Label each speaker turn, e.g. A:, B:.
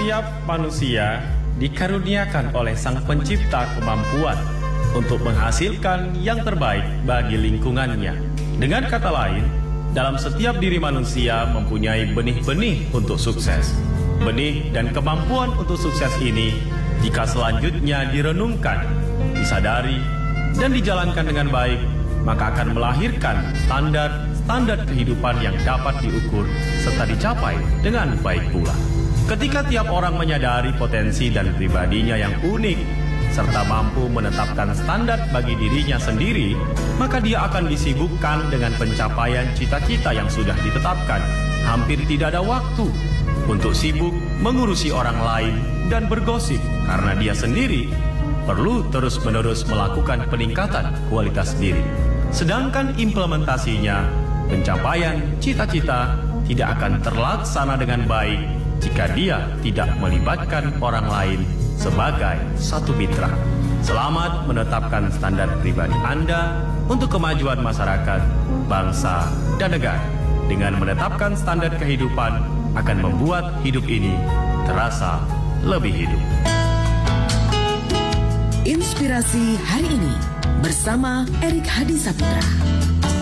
A: Setiap manusia dikaruniakan oleh Sang Pencipta kemampuan untuk menghasilkan yang terbaik bagi lingkungannya. Dengan kata lain, dalam setiap diri manusia mempunyai benih-benih untuk sukses. Benih dan kemampuan untuk sukses ini, jika selanjutnya direnungkan, disadari, dan dijalankan dengan baik, maka akan melahirkan standar kehidupan yang dapat diukur serta dicapai dengan baik pula. Ketika tiap orang menyadari potensi dan pribadinya yang unik, serta mampu menetapkan standar bagi dirinya sendiri, maka dia akan disibukkan dengan pencapaian cita-cita yang sudah ditetapkan. Hampir tidak ada waktu untuk sibuk mengurusi orang lain dan bergosip, karena dia sendiri perlu terus-menerus melakukan peningkatan kualitas diri. Sedangkan implementasinya, pencapaian cita-cita tidak akan terlaksana dengan baik jika dia tidak melibatkan orang lain sebagai satu mitra. Selamat menetapkan standar pribadi Anda untuk kemajuan masyarakat, bangsa, dan negara. Dengan menetapkan standar kehidupan akan membuat hidup ini terasa lebih hidup.
B: Inspirasi hari ini bersama Erik Hadi Saputra.